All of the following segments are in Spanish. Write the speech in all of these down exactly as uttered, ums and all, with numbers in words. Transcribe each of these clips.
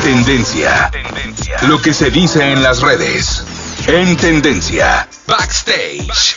Tendencia. Lo que se dice en las redes. En Tendencia. Backstage.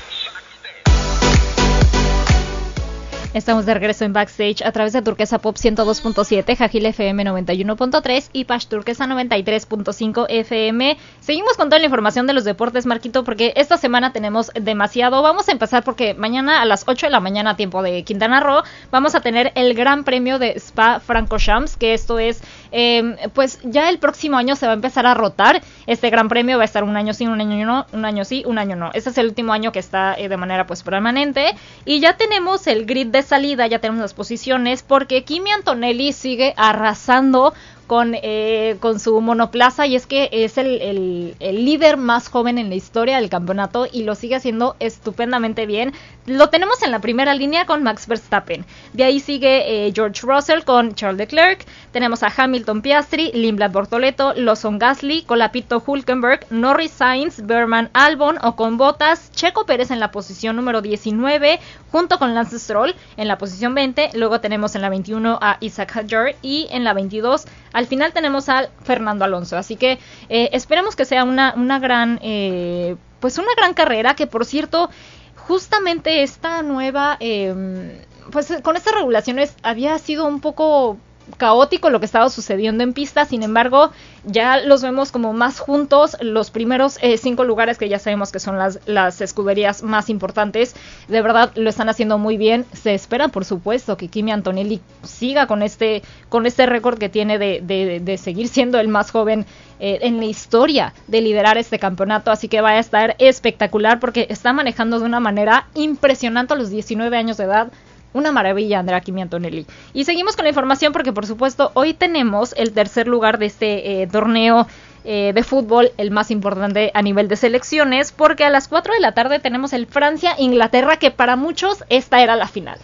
Estamos de regreso en Backstage a través de Turquesa Pop ciento dos punto siete, Jajil F M noventa y uno punto tres y Pash Turquesa noventa y tres punto cinco F M. Seguimos con toda la información de los deportes, Marquito, porque esta semana tenemos demasiado. Vamos a empezar porque mañana a las ocho de la mañana, tiempo de Quintana Roo, vamos a tener el Gran Premio de Spa-Francorchamps, que esto es, eh, pues ya el próximo año se va a empezar a rotar. Este Gran Premio va a estar un año sí, un año no, un año sí, un año no. Este es el último año que está eh, de manera pues permanente. Y ya tenemos el grid de salida, ya tenemos las posiciones, porque Kimi Antonelli sigue arrasando con eh, con su monoplaza, y es que es el, el, el líder más joven en la historia del campeonato y lo sigue haciendo estupendamente bien. Lo tenemos en la primera línea con Max Verstappen, de ahí sigue eh, George Russell con Charles Leclerc, tenemos a Hamilton, Piastri, Lindblad, Bortoleto, Lawson, Gasly, Colapinto, Hülkenberg, Norris, Sainz, Berman, Albon, Ocon, Bottas, Checo Pérez en la posición número diecinueve, junto con Lance Stroll en la posición veinte, luego tenemos en la veintiuno a Isaac Hadjar y en la veintidós al final tenemos a Fernando Alonso, así que eh, esperemos que sea una, una gran, eh, pues una gran carrera, que por cierto, justamente esta nueva, eh, pues con estas regulaciones había sido un poco caótico lo que estaba sucediendo en pista. Sin embargo, ya los vemos como más juntos. Los primeros eh, cinco lugares, que ya sabemos que son las, las escuderías más importantes, de verdad lo están haciendo muy bien. Se espera, por supuesto, que Kimi Antonelli siga con este con este récord que tiene de, de, de seguir siendo el más joven eh, en la historia de liderar este campeonato, así que va a estar espectacular porque está manejando de una manera impresionante a los diecinueve años de edad. Una maravilla, Andrea Kimi Antonelli. Y seguimos con la información porque, por supuesto, hoy tenemos el tercer lugar de este eh, torneo eh, de fútbol, el más importante a nivel de selecciones, porque a las cuatro de la tarde tenemos el Francia-Inglaterra, que para muchos esta era la final.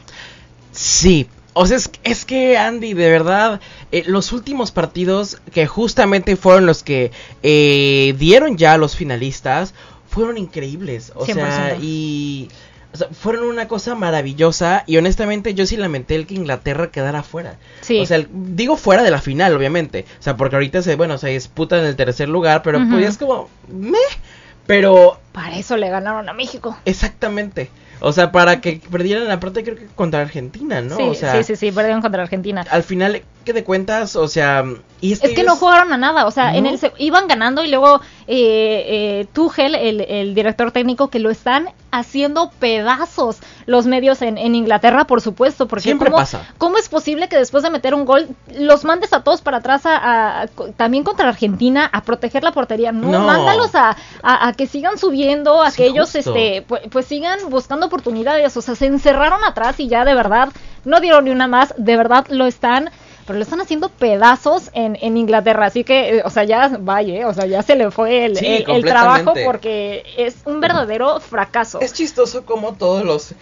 Sí, o sea, es, es que, Andy, de verdad, eh, los últimos partidos que justamente fueron los que eh, dieron ya a los finalistas, fueron increíbles. O cien por ciento. Sea, y... O sea, fueron una cosa maravillosa y honestamente yo sí lamenté el que Inglaterra quedara fuera. Sí. O sea, el, digo fuera de la final, obviamente. O sea, porque ahorita se, bueno, se disputa en el tercer lugar, pero uh-huh. pues es como, meh. Pero... Para eso le ganaron a México. Exactamente. O sea, para que perdieran la parte, creo que contra Argentina, ¿no? Sí, o sea, sí, sí, sí, perdieron contra Argentina. Al final, ¿qué de cuentas? O sea... Y es, es que que ellos... no jugaron a nada, o sea, ¿no? en el iban ganando y luego eh, eh, Tuchel, el, el director técnico, que lo están haciendo pedazos los medios en, en Inglaterra, por supuesto, porque siempre ¿cómo, pasa. ¿cómo es posible que después de meter un gol los mandes a todos para atrás a, a, a, también contra Argentina a proteger la portería? No, no. mándalos a, a, a que sigan subiendo, a sí, que ellos justo. este pues, pues sigan buscando oportunidades, o sea, se encerraron atrás y ya de verdad no dieron ni una más, de verdad lo están... pero lo están haciendo pedazos en, en Inglaterra, así que, o sea, ya vaya, o sea, ya se le fue el, sí, el, el trabajo porque es un verdadero fracaso. Es chistoso como todos los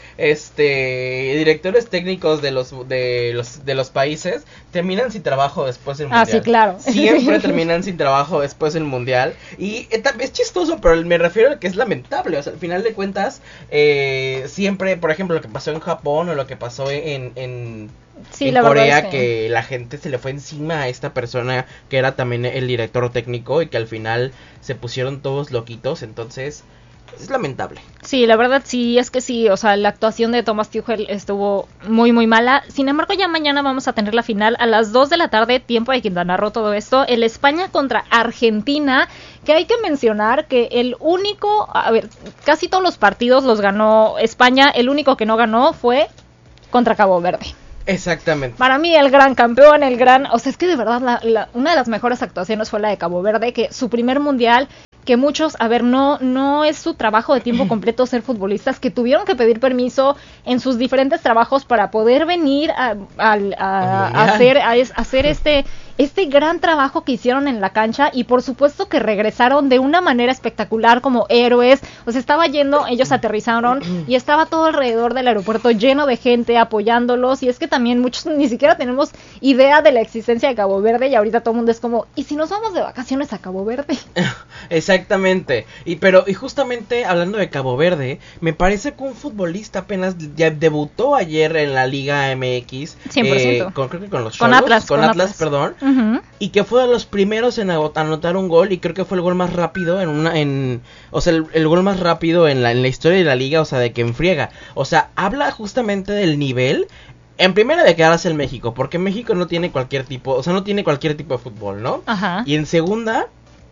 este directores técnicos de los de los de los países terminan sin trabajo después del mundial. Ah, sí, claro. Siempre terminan sin trabajo después del mundial y eh, es chistoso, pero me refiero a que es lamentable, o sea, al final de cuentas eh, siempre, por ejemplo, lo que pasó en Japón o lo que pasó en en Sí, en la Corea, es que... que la gente se le fue encima a esta persona que era también el director técnico y que al final se pusieron todos loquitos, entonces es lamentable. Sí, la verdad sí, es que sí, o sea, la actuación de Thomas Tuchel estuvo muy muy mala. Sin embargo, ya mañana vamos a tener la final a las dos de la tarde, tiempo de Quintana Roo, todo esto, el España contra Argentina, que hay que mencionar que el único, a ver, casi todos los partidos los ganó España, el único que no ganó fue contra Cabo Verde. Exactamente. Para mí el gran campeón, el gran, o sea, es que de verdad la, la, una de las mejores actuaciones fue la de Cabo Verde, que su primer mundial, que muchos, a ver, no no es su trabajo de tiempo completo ser futbolistas, que tuvieron que pedir permiso en sus diferentes trabajos para poder venir a, a, a, a hacer a, a hacer este este gran trabajo que hicieron en la cancha, y por supuesto que regresaron de una manera espectacular como héroes. O sea, estaba yendo, ellos aterrizaron y estaba todo alrededor del aeropuerto lleno de gente apoyándolos, y es que también muchos ni siquiera tenemos idea de la existencia de Cabo Verde, y ahorita todo el mundo es como, ¿y si nos vamos de vacaciones a Cabo Verde? Exactamente, y pero y justamente hablando de Cabo Verde, me parece que un futbolista apenas ya debutó ayer en la Liga M X, cien por ciento. Eh, con, creo que con los con Cholos, Atlas, con, con Atlas, Atlas, perdón, uh-huh. Uh-huh. Y que fue de los primeros en anotar un gol, y creo que fue el gol más rápido en una, en, o sea, el, el gol más rápido en la, en la historia de la liga, o sea, de que enfriega. O sea, habla justamente del nivel, en primera de quedarse en México, porque México no tiene cualquier tipo, o sea, no tiene cualquier tipo de fútbol, ¿no? Ajá. Y en segunda,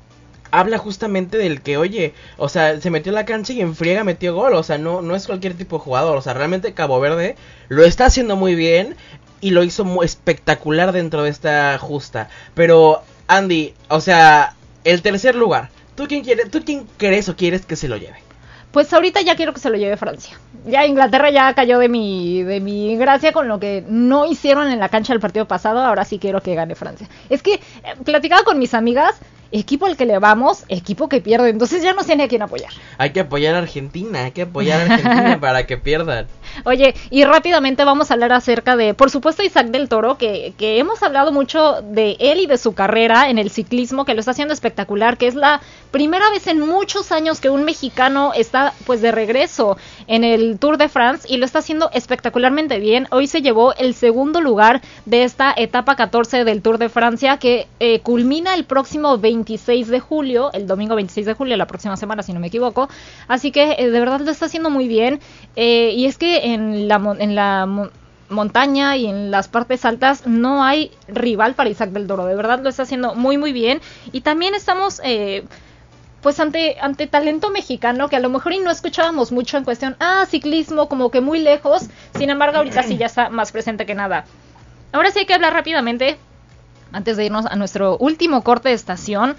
habla justamente del que, oye, o sea, se metió a la cancha y en friega metió gol, o sea, no, no es cualquier tipo de jugador, o sea, realmente Cabo Verde lo está haciendo muy bien y lo hizo muy espectacular dentro de esta justa. Pero, Andy, o sea, el tercer lugar, ¿tú quién quieres, tú quién crees o quieres que se lo lleve? Pues ahorita ya quiero que se lo lleve Francia. Ya Inglaterra ya cayó de mi de mi gracia con lo que no hicieron en la cancha del partido pasado. Ahora sí quiero que gane Francia. Es que, eh, platicaba con mis amigas, equipo al que le vamos, equipo que pierde. Entonces ya no sé ni a quién apoyar. Hay que apoyar a Argentina, hay que apoyar a Argentina para que pierdan. Oye, y rápidamente vamos a hablar acerca de, por supuesto, Isaac del Toro, que, que hemos hablado mucho de él y de su carrera en el ciclismo, que lo está haciendo espectacular, que es la primera vez en muchos años que un mexicano está pues de regreso en el Tour de France y lo está haciendo espectacularmente bien. Hoy se llevó el segundo lugar de esta etapa catorce del Tour de Francia, que eh, culmina el próximo veintiséis de julio, el domingo veintiséis de julio, la próxima semana si no me equivoco. Así que eh, de verdad lo está haciendo muy bien, eh, y es que en la, en la mo- montaña y en las partes altas no hay rival para Isaac del Toro. De verdad lo está haciendo muy muy bien, y también estamos eh, pues ante ante talento mexicano que a lo mejor y no escuchábamos mucho en cuestión, ah, ciclismo, como que muy lejos. Sin embargo, ahorita sí ya está más presente que nada. Ahora sí hay que hablar rápidamente, antes de irnos a nuestro último corte de estación,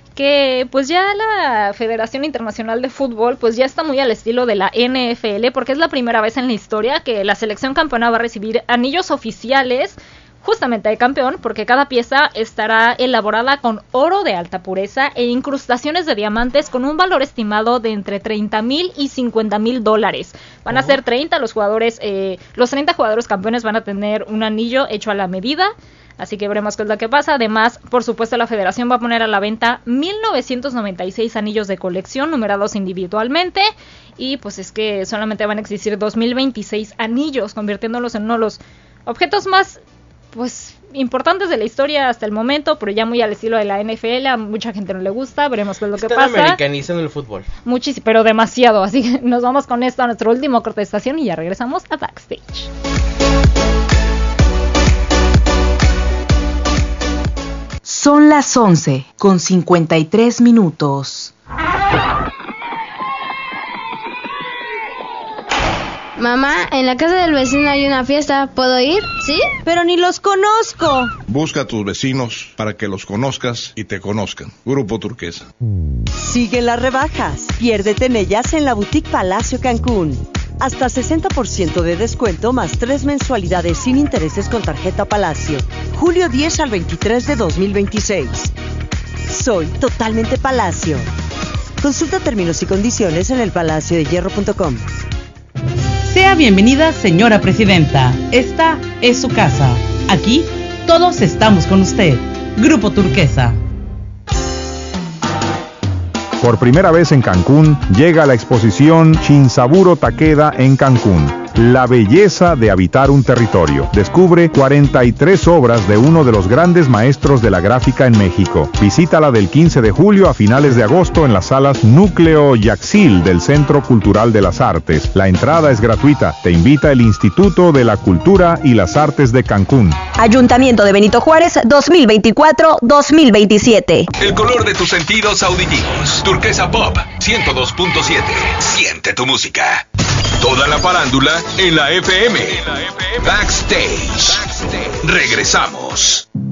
que pues ya la Federación Internacional de Fútbol pues ya está muy al estilo de la N F L, porque es la primera vez en la historia que la selección campeona va a recibir anillos oficiales justamente de campeón, porque cada pieza estará elaborada con oro de alta pureza e incrustaciones de diamantes con un valor estimado de entre treinta mil y cincuenta mil dólares. Van a ser treinta los jugadores, eh, los treinta jugadores campeones van a tener un anillo hecho a la medida. Así que veremos qué es lo que pasa. Además, por supuesto, la federación va a poner a la venta mil novecientos noventa y seis anillos de colección numerados individualmente. Y pues es que solamente van a existir dos mil veintiséis anillos, convirtiéndolos en uno de los objetos más pues importantes de la historia hasta el momento, pero ya muy al estilo de la N F L. A mucha gente no le gusta, veremos qué es lo que pasa. Están americanizando el fútbol. Muchísimo, pero demasiado. Así que nos vamos con esto a nuestro último corte de estación y ya regresamos a Backstage. Son las once con cincuenta y tres minutos. Mamá, en la casa del vecino hay una fiesta, ¿puedo ir? ¿Sí? Pero ni los conozco. Busca a tus vecinos para que los conozcas y te conozcan. Grupo Turquesa. Siguen las rebajas. Piérdete en ellas en la Boutique Palacio Cancún. Hasta sesenta por ciento de descuento más tres mensualidades sin intereses con tarjeta Palacio. julio diez al veintitrés de dos mil veintiséis. Soy totalmente Palacio. Consulta términos y condiciones en el palacio de hierro punto com. Sea bienvenida, señora presidenta. Esta es su casa. Aquí todos estamos con usted. Grupo Turquesa. Por primera vez en Cancún, llega la exposición Shinsaburo Takeda en Cancún. La belleza de habitar un territorio. Descubre cuarenta y tres obras de uno de los grandes maestros de la gráfica en México. Visítala del quince de julio a finales de agosto en las salas Núcleo Yaxil del Centro Cultural de las Artes. La entrada es gratuita. Te invita el Instituto de la Cultura y las Artes de Cancún. Ayuntamiento de Benito Juárez, dos mil veinticuatro a dos mil veintisiete. El color de tus sentidos auditivos. Turquesa Pop ciento dos punto siete. Siente tu música. Toda la farándula en la F M. Backstage. Regresamos.